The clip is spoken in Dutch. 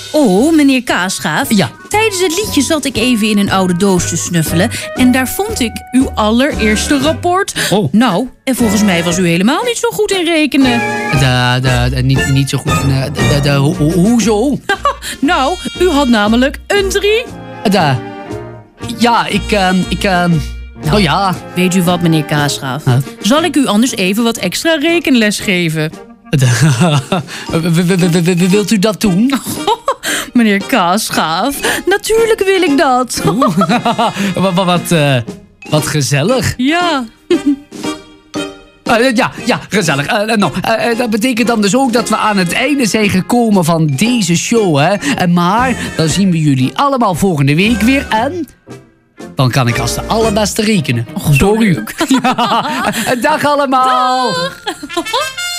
Oh, meneer Kaasgaaf. Ja. Tijdens het liedje zat ik even in een oude doos te snuffelen. En daar vond ik uw allereerste rapport. Oh. Nou, en volgens mij was u helemaal niet zo goed in rekenen. Niet zo goed. Hoezo? Nou, u had namelijk een 3. Ja, nou ja. Weet u wat, meneer Kaasgaaf? Huh? Zal ik u anders even wat extra rekenles geven? Wilt u dat doen? Meneer Kaasgaaf, natuurlijk wil ik dat. Wat gezellig. Ja. Ja, gezellig. Dat betekent dan dus ook dat we aan het einde zijn gekomen van deze show, hè? Maar dan zien we jullie allemaal volgende week weer en dan kan ik als de allerbeste rekenen. Zo leuk. Ja, dag allemaal. Dag.